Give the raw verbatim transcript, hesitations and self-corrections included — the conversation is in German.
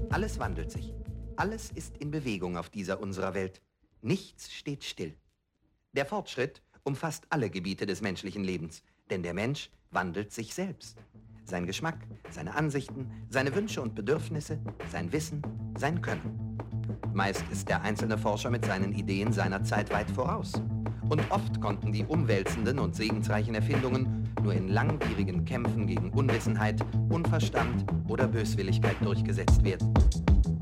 Alles wandelt sich. Alles ist in Bewegung auf dieser unserer Welt. Nichts steht still. Der Fortschritt umfasst alle Gebiete des menschlichen Lebens, denn der Mensch wandelt sich selbst. Sein Geschmack, seine Ansichten, seine Wünsche und Bedürfnisse, sein Wissen, sein Können. Meist ist der einzelne Forscher mit seinen Ideen seiner Zeit weit voraus. Und oft konnten die umwälzenden und segensreichen Erfindungen nur in langwierigen Kämpfen gegen Unwissenheit, Unverstand oder Böswilligkeit durchgesetzt werden.